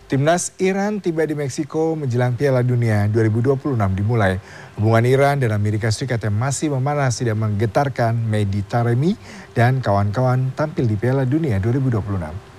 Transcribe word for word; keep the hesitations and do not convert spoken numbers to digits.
Timnas Iran tiba di Meksiko menjelang Piala Dunia dua ribu dua puluh enam dimulai. Hubungan Iran dan Amerika Serikat yang masih memanas tidak menggetarkan Mehdi Taremi dan kawan-kawan tampil di Piala Dunia dua ribu dua puluh enam.